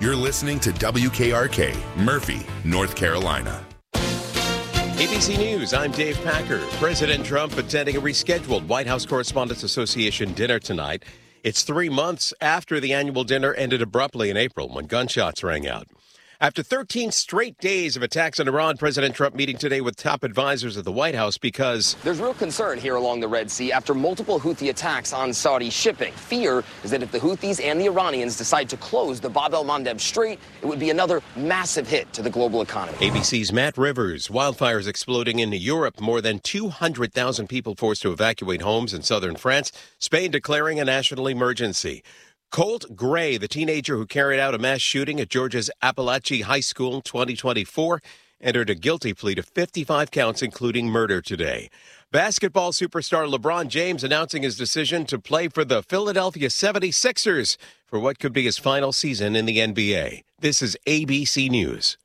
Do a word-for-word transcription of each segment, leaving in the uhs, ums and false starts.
You're listening to W K R K, Murphy, North Carolina. A B C News, I'm Dave Packer. President Trump attending a rescheduled White House Correspondents Association dinner tonight. It's three months after the annual dinner ended abruptly in April when gunshots rang out. After thirteen straight days of attacks on Iran, President Trump meeting today with top advisors at the White House because there's real concern here along the Red Sea after multiple Houthi attacks on Saudi shipping. Fear is that if the Houthis and the Iranians decide to close the Bab el-Mandeb Strait, it would be another massive hit to the global economy. A B C's Matt Rivers. Wildfires exploding in Europe. More than two hundred thousand people forced to evacuate homes in southern France. Spain declaring a national emergency. Colt Gray, the teenager who carried out a mass shooting at Georgia's Appalachia High School in twenty twenty-four, entered a guilty plea to fifty-five counts, including murder today. Basketball superstar LeBron James announcing his decision to play for the Philadelphia seventy-sixers for what could be his final season in the N B A. This is A B C News.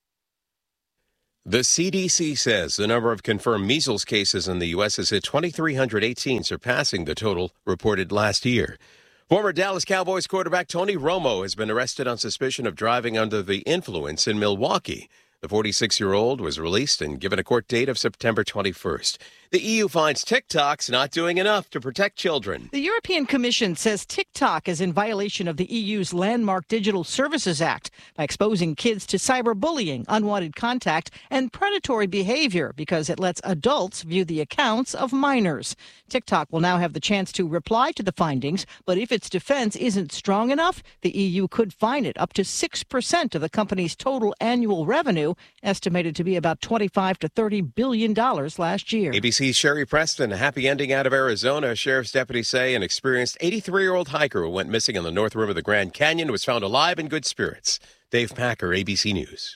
The C D C says the number of confirmed measles cases in the U S is at two thousand three hundred eighteen, surpassing the total reported last year. Former Dallas Cowboys quarterback Tony Romo has been arrested on suspicion of driving under the influence in Milwaukee. The forty-six-year-old was released and given a court date of September twenty-first. The E U finds TikTok's not doing enough to protect children. The European Commission says TikTok is in violation of the E U's Landmark Digital Services Act by exposing kids to cyberbullying, unwanted contact, and predatory behavior because it lets adults view the accounts of minors. TikTok will now have the chance to reply to the findings, but if its defense isn't strong enough, the E U could fine it up to six percent of the company's total annual revenue, estimated to be about twenty-five to thirty billion dollars last year. A B C's Sherry Preston, a happy ending out of Arizona. Sheriff's deputies say an experienced eighty-three-year-old hiker who went missing on the North Rim of the Grand Canyon was found alive in good spirits. Dave Packer, A B C News.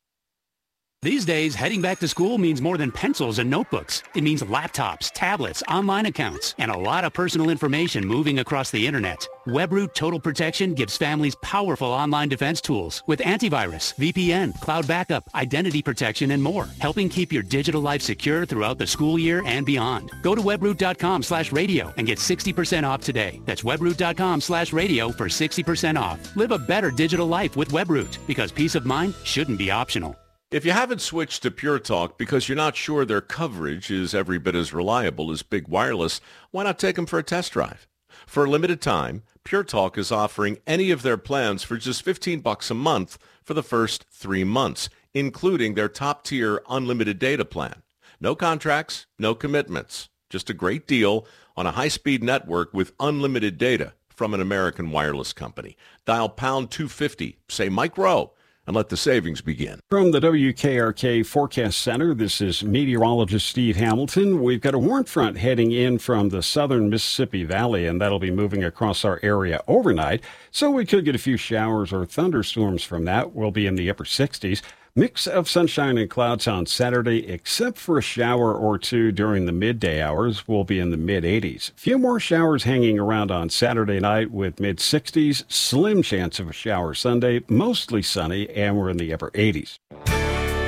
These days, heading back to school means more than pencils and notebooks. It means laptops, tablets, online accounts, and a lot of personal information moving across the internet. Webroot Total Protection gives families powerful online defense tools with antivirus, V P N, cloud backup, identity protection, and more, helping keep your digital life secure throughout the school year and beyond. Go to webroot.com slash radio and get sixty percent off today. That's webroot.com slash radio for sixty percent off. Live a better digital life with Webroot, because peace of mind shouldn't be optional. If you haven't switched to Pure Talk because you're not sure their coverage is every bit as reliable as Big Wireless, why not take them for a test drive? For a limited time, Pure Talk is offering any of their plans for just fifteen bucks a month for the first three months, including their top-tier unlimited data plan. No contracts, no commitments, just a great deal on a high-speed network with unlimited data from an American wireless company. Dial pound two fifty, say Mike Rowe, and let the savings begin. From the W K R K Forecast Center, this is meteorologist Steve Hamilton. We've got a warm front heading in from the southern Mississippi Valley, and that'll be moving across our area overnight. So we could get a few showers or thunderstorms from that. We'll be in the upper sixties. Mix of sunshine and clouds on Saturday, except for a shower or two during the midday hours. We'll be in the mid-eighties. A few more showers hanging around on Saturday night with mid-sixties. Slim chance of a shower Sunday, mostly sunny, and we're in the upper eighties.